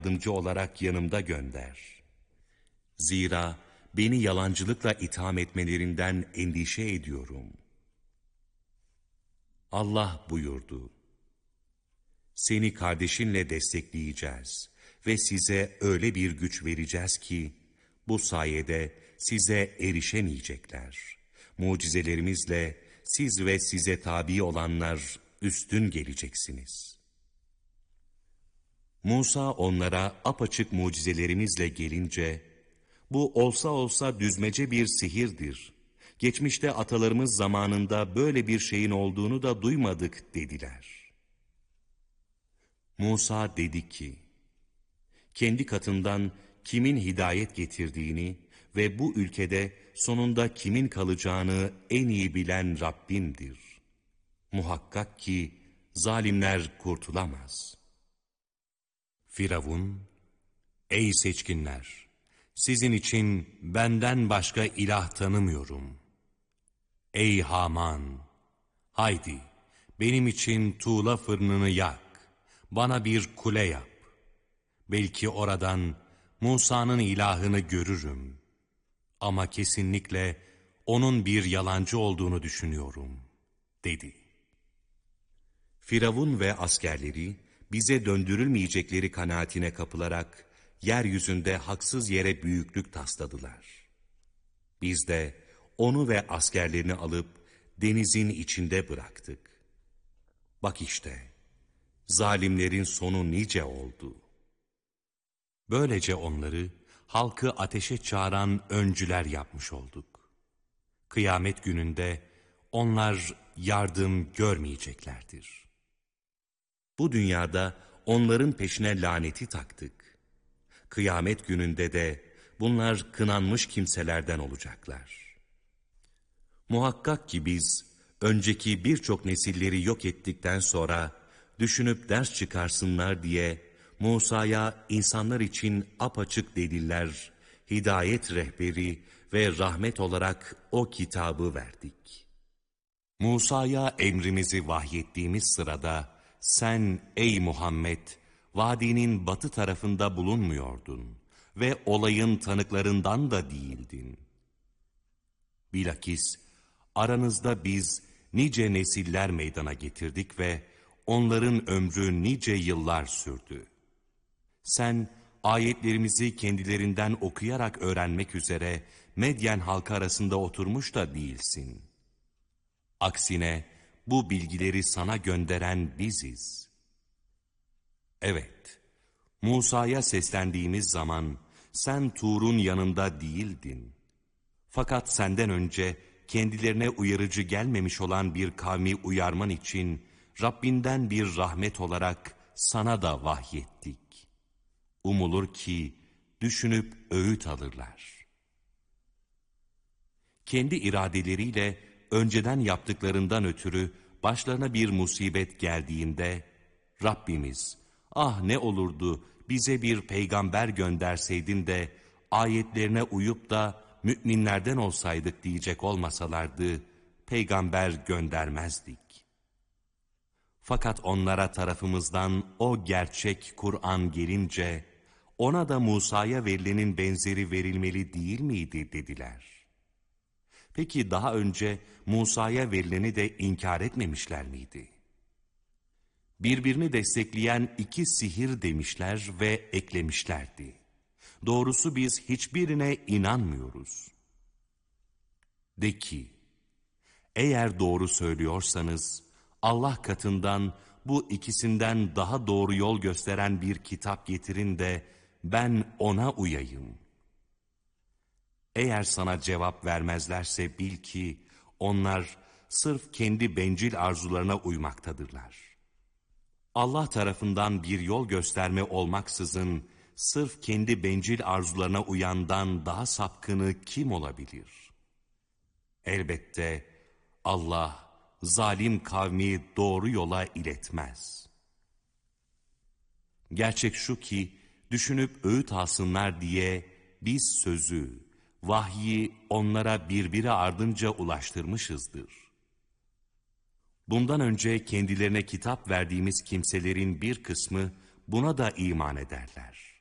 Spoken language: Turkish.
yardımcı olarak yanımda gönder. Zira beni yalancılıkla itham etmelerinden endişe ediyorum. Allah buyurdu: Seni kardeşinle destekleyeceğiz ve size öyle bir güç vereceğiz ki, bu sayede size erişemeyecekler. Mucizelerimizle siz ve size tabi olanlar üstün geleceksiniz. Musa onlara apaçık mucizelerimizle gelince, bu olsa olsa düzmece bir sihirdir. Geçmişte atalarımız zamanında böyle bir şeyin olduğunu da duymadık dediler. Musa dedi ki, kendi katından kimin hidayet getirdiğini ve bu ülkede sonunda kimin kalacağını en iyi bilen Rabbimdir. Muhakkak ki zalimler kurtulamaz. Firavun, ey seçkinler! Sizin için benden başka ilah tanımıyorum. Ey Haman! Haydi, benim için tuğla fırınını yak, bana bir kule yap. Belki oradan Musa'nın ilahını görürüm. Ama kesinlikle onun bir yalancı olduğunu düşünüyorum, dedi. Firavun ve askerleri bize döndürülmeyecekleri kanaatine kapılarak yeryüzünde haksız yere büyüklük tasladılar. Biz de onu ve askerlerini alıp denizin içinde bıraktık. Bak işte, zalimlerin sonu nice oldu. Böylece onları halkı ateşe çağıran öncüler yapmış olduk. Kıyamet gününde onlar yardım görmeyeceklerdir. Bu dünyada onların peşine laneti taktık. Kıyamet gününde de bunlar kınanmış kimselerden olacaklar. Muhakkak ki biz önceki birçok nesilleri yok ettikten sonra düşünüp ders çıkarsınlar diye Musa'ya insanlar için apaçık deliller, hidayet rehberi ve rahmet olarak o kitabı verdik. Musa'ya emrimizi vahyettiğimiz sırada sen ey Muhammed vadinin batı tarafında bulunmuyordun ve olayın tanıklarından da değildin. Bilakis aranızda biz nice nesiller meydana getirdik ve onların ömrü nice yıllar sürdü. Sen ayetlerimizi kendilerinden okuyarak öğrenmek üzere Medyen halkı arasında oturmuş da değilsin. Aksine bu bilgileri sana gönderen biziz. Evet, Musa'ya seslendiğimiz zaman sen Tur'un yanında değildin. Fakat senden önce kendilerine uyarıcı gelmemiş olan bir kavmi uyarman için Rabbinden bir rahmet olarak sana da vahyettik. Umulur ki düşünüp öğüt alırlar. Kendi iradeleriyle önceden yaptıklarından ötürü başlarına bir musibet geldiğinde Rabbimiz, ah ne olurdu bize bir peygamber gönderseydin de ayetlerine uyup da müminlerden olsaydık diyecek olmasalardı peygamber göndermezdik. Fakat onlara tarafımızdan o gerçek Kur'an gelince ona da Musa'ya verilenin benzeri verilmeli değil miydi dediler. Peki daha önce Musa'ya verileni de inkar etmemişler miydi? Birbirini destekleyen iki sihir demişler ve eklemişlerdi. Doğrusu biz hiçbirine inanmıyoruz. De ki, eğer doğru söylüyorsanız Allah katından bu ikisinden daha doğru yol gösteren bir kitap getirin de ben ona uyayım. Eğer sana cevap vermezlerse bil ki onlar sırf kendi bencil arzularına uymaktadırlar. Allah tarafından bir yol gösterme olmaksızın sırf kendi bencil arzularına uyandan daha sapkını kim olabilir? Elbette Allah zalim kavmi doğru yola iletmez. Gerçek şu ki düşünüp öğüt alsınlar diye biz sözü, vahyi onlara birbiri ardınca ulaştırmışızdır. Bundan önce kendilerine kitap verdiğimiz kimselerin bir kısmı buna da iman ederler.